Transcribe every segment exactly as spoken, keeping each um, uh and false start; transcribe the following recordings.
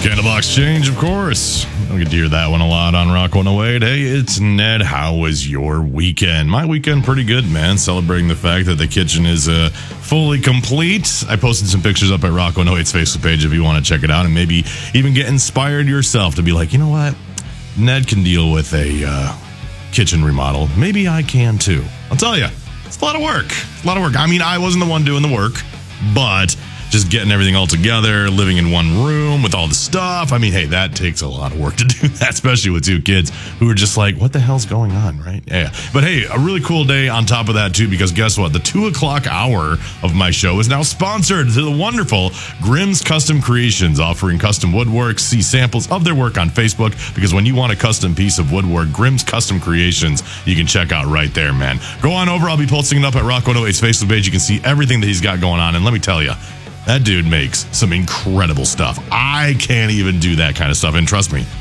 Candlebox Change, of course. I get to hear that one a lot on Rock one oh eight. Hey, it's Ned. How was your weekend? My weekend pretty good, man. Celebrating the fact that the kitchen is uh, fully complete. I posted some pictures up at Rock one oh eight's Facebook page if you want to check it out and maybe even get inspired yourself to be like, you know what? Ned can deal with a uh, kitchen remodel. Maybe I can too. I'll tell you, it's a lot of work. It's a lot of work. I mean, I wasn't the one doing the work, but just getting everything all together, living in one room with all the stuff. I mean, hey, that takes a lot of work to do that, especially with two kids who are just like, what the hell's going on, right? Yeah. But hey, a really cool day on top of that, too, because guess what? The two o'clock hour of my show is now sponsored to the wonderful Grimm's Custom Creations, offering custom woodwork. See samples of their work on Facebook, because when you want a custom piece of woodwork, Grimm's Custom Creations, you can check out right there, man. Go on over. I'll be posting it up at Rock one oh eight's Facebook page. You can see everything that he's got going on. And let me tell you, that dude makes some incredible stuff. I can't even do that kind of stuff. And trust me,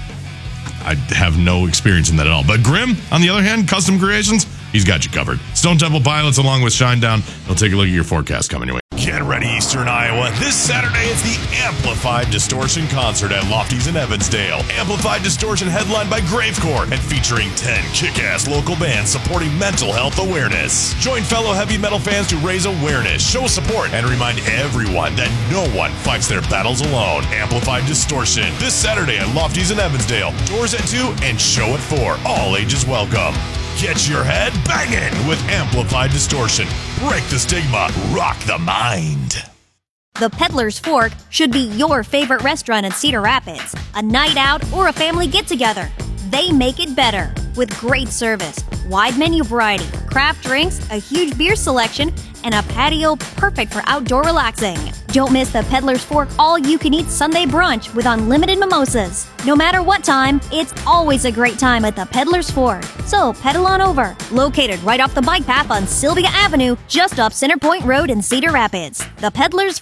I have no experience in that at all. But Grimm, on the other hand, Custom Creations, he's got you covered. Stone Temple Pilots along with Shinedown. He'll take a look at your forecast coming your way. Get ready, Eastern Iowa. This Saturday is the Amplified Distortion Concert at Lofty's in Evansdale. Amplified Distortion headlined by Gravecore and featuring ten kick-ass local bands supporting mental health awareness. Join fellow heavy metal fans to raise awareness, show support, and remind everyone that no one fights their battles alone. Amplified Distortion, this Saturday at Lofty's in Evansdale. Doors at two and show at four. All ages welcome. Get your head banging with Amplified Distortion. Break the stigma, rock the mind. The Peddler's Fork should be your favorite restaurant in Cedar Rapids. A night out or a family get-together. They make it better with great service, wide menu variety, craft drinks, a huge beer selection, and a patio perfect for outdoor relaxing. Don't miss the Peddler's Fork all-you-can-eat Sunday brunch with unlimited mimosas. No matter what time, it's always a great time at the Peddler's Fork. So pedal on over. Located right off the bike path on Sylvia Avenue, just off Center Point Road in Cedar Rapids. The Peddler's